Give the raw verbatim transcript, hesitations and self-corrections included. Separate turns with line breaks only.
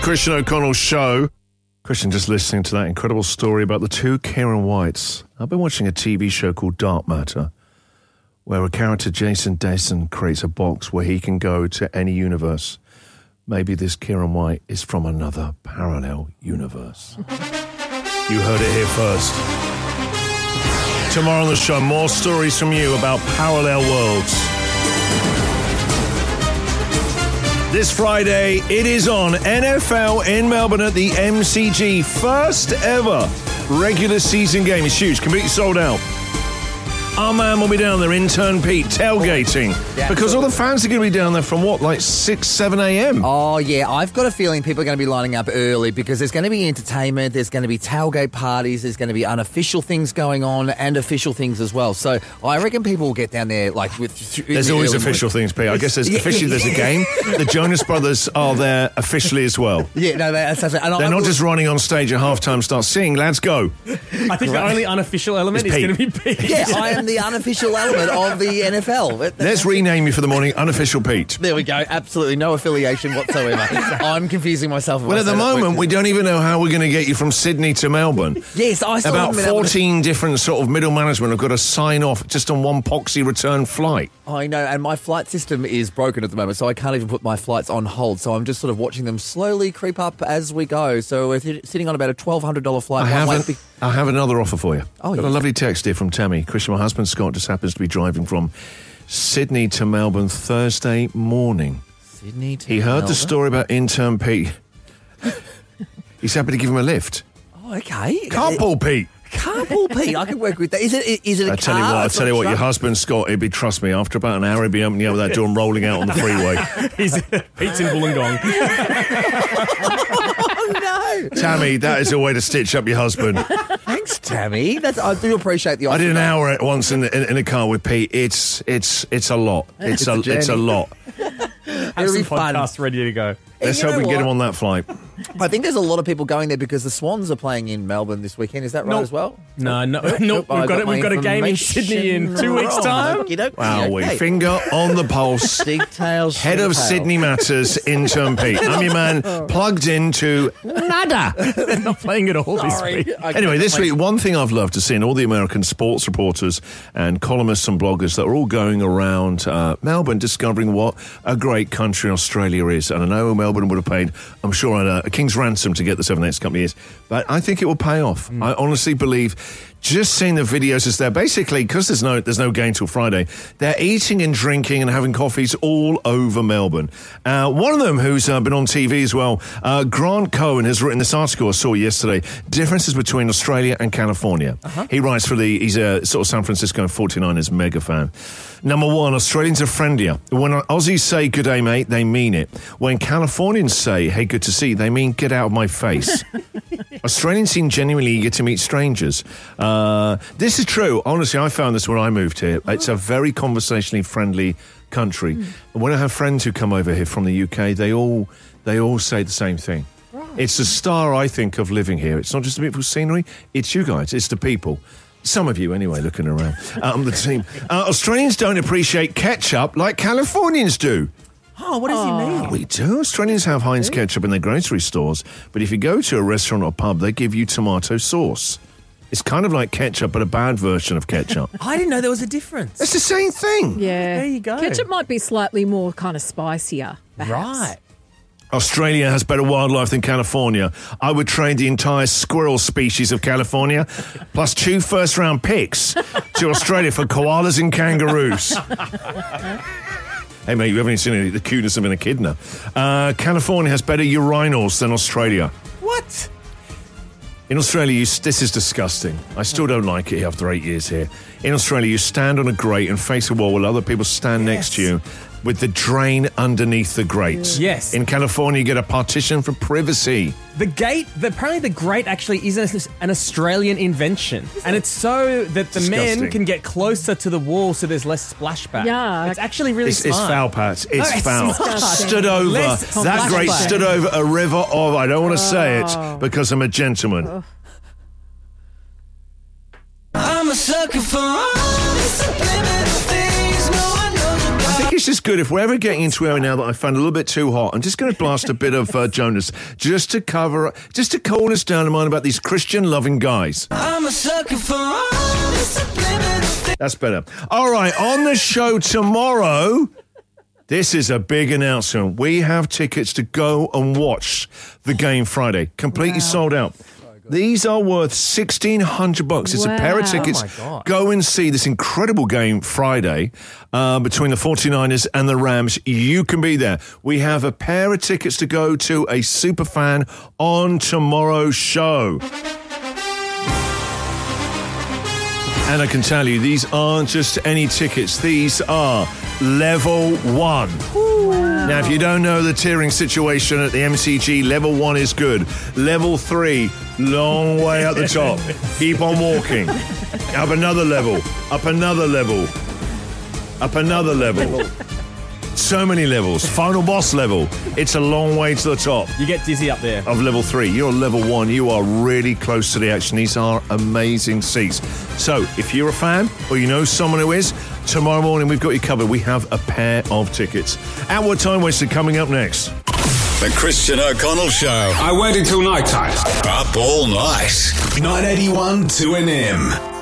Christian O'Connell Show. Christian, just listening to that incredible story about the two Kieran Whites. I've been watching a T V show called Dark Matter, where a character, Jason Dyson, creates a box where he can go to any universe. Maybe this Kieran White is from another parallel universe. You heard it here first. Tomorrow on the show, more stories from you about parallel worlds. This Friday, it is on N F L in Melbourne at the M C G. First ever regular season game. It's huge, completely sold out. Our man will be down there, intern Pete, tailgating. Yeah, because all the fans are going to be down there from what, like six, seven a.m?
Oh, yeah. I've got a feeling people are going to be lining up early because there's going to be entertainment, there's going to be tailgate parties, there's going to be unofficial things going on and official things as well. So I reckon people will get down there like with...
There's always official things, Pete. I guess there's officially there's a game. The Jonas Brothers are there officially as well.
Yeah, no, that's... that's and
They're
I,
not
I,
just running on stage at halftime, start singing, lads, go.
I think the only unofficial element
It's
is going to
Pete.
be Pete.
Yeah, I am the unofficial element of the N F L.
Let's rename you for the morning, Unofficial Pete.
There we go. Absolutely no affiliation whatsoever. I'm confusing myself.
Well, at the moment, we don't even know how we're going to get you from Sydney to Melbourne.
Yes, I still
About
haven't been able to-
fourteen different sort of middle management have got to sign off just on one poxy return flight.
I know, and my flight system is broken at the moment, so I can't even put my flights on hold. So I'm just sort of watching them slowly creep up as we go. So we're th- sitting on about a twelve hundred dollars flight.
I
One
have,
way
an,
be-
I have another offer for you.
Oh,
got
yes.
a lovely text here from Tammy. Christian, my husband Scott just happens to be driving from Sydney to Melbourne Thursday morning.
Sydney to
He heard
Melbourne.
the story about intern Pete. He's happy to give him a lift.
Oh, okay.
Carpool Pete.
Carpool Pete. I can work with that. Is it? Is it a
I
car?
tell you what, I
It's
tell
not
you
a
what, your
truck?
husband Scott, he'd be, trust me, after about an hour he'd be opening up that door and rolling out on the freeway.
He's, Pete's in Wollongong.
Oh, no.
Tammy, that is a way to stitch up your husband.
Thanks, Tammy. That's, I do appreciate the offer.
I did an hour at once in the in, in a car with Pete. It's it's it's a lot. It's,
It's
a,
a
it's a
journey.
lot.
Have
It'll
some
be fun.
podcasts ready to go.
Let's
you
hope
know
we can get
what?
him on that flight.
I think there's a lot of people going there because the Swans are playing in Melbourne this weekend. Is that right
Nope.
as well?
No, no, no.
Nope,
We've
I
got it.
my
We've got a game in
information
Sydney in two weeks'
wrong.
time.
Okey-doke.
Wow, we
Okay.
finger on the pulse.
Details.
Head of
details.
Sydney Matters, intern Pete. I'm your man, plugged into nada.
They're not playing at all this
Sorry.
week.
I
Anyway,
can't
this
wait.
week, one thing I've loved to see in all the American sports reporters and columnists and bloggers that are all going around uh, Melbourne discovering what a great country Australia is. And I know Melbourne would have paid, I'm sure, a, a king's ransom to get this over the next couple of years. But I think it will pay off.
Mm.
I honestly believe... Just seeing the videos as they're basically, because there's no there's no game till Friday, they're eating and drinking and having coffees all over Melbourne. Uh, one of them who's uh, been on T V as well, uh, Grant Cohen, has written this article I saw yesterday, differences between Australia and California. Uh-huh. He writes for the, he's a sort of San Francisco forty-niners mega fan. Number one, Australians are friendlier. When Aussies say good day, mate, they mean it. When Californians say, hey, good to see you, they mean get out of my face. Australians seem genuinely eager to meet strangers. Uh, this is true. Honestly, I found this when I moved here. It's a very conversationally friendly country. Mm. When I have friends who come over here from the U K, they all they all say the same thing. Right. It's the star, I think, of living here. It's not just the beautiful scenery. It's you guys. It's the people. Some of you, anyway, looking around. Um, the team. Uh, Australians don't appreciate ketchup like Californians do.
Oh, what does he mean?
We do. Australians have Heinz ketchup in their grocery stores, but if you go to a restaurant or pub, they give you tomato sauce. It's kind of like ketchup, but a bad version of ketchup.
I didn't know there was a difference.
It's the same thing.
Yeah.
There you go.
Ketchup might be slightly more kind of spicier, perhaps.
Right.
Australia has better wildlife than California. I would trade the entire squirrel species of California, plus two first-round picks, to Australia for koalas and kangaroos. Hey, mate, you haven't seen any, the cuteness of an echidna. Uh, California has better urinals than Australia.
What?
In Australia, you, this is disgusting. I still don't like it after eight years here. In Australia, you stand on a grate and face a wall while other people stand
Yes.
next to you with the drain underneath the grate.
Yes.
In California, you get a partition for privacy.
The gate, the, apparently the grate actually is an, an Australian invention. And it's so that the
Disgusting.
men can get closer to the wall so there's less splashback.
Yeah.
It's actually really
It's, it's
smart.
foul, Pat. It's
No, it's
foul.
disgusting.
Stood over.
Less
That grate
splashback.
stood over a river of, I don't want to say
Oh.
it because I'm a gentleman.
I'm a sucker for all the subliminal things no one knows about.
I think this is good. If we're ever getting into area now that I found a little bit too hot, I'm just going to blast a bit of uh, Jonas just to cover, just to cool us down in mind about these Christian-loving guys.
I'm a sucker for all the subliminal.
That's better. All right, on the show tomorrow, this is a big announcement. We have tickets to go and watch the game Friday. Completely wow. sold out. These are worth sixteen hundred bucks. It's wow. a pair of tickets.
Oh my God.
Go and see this incredible game Friday uh, between the forty-niners and the Rams. You can be there. We have a pair of tickets to go to a Superfan on tomorrow's show. And I can tell you, these aren't just any tickets. These are level one.
Wow.
Now, if you don't know the tiering situation at the M C G, level one is good. Level three, long way up the top. Keep on walking. Up another level. Up another level. Up another level. So many levels. Final boss level. It's a long way to the top.
You get dizzy up there.
Of level three. You're level one. You are really close to the action. These are amazing seats. So, if you're a fan or you know someone who is, tomorrow morning we've got you covered. We have a pair of tickets. Outward Time Waster coming up next.
The Christian O'Connell Show.
I waited till night time.
Up all night.
nine eighty-one two N M.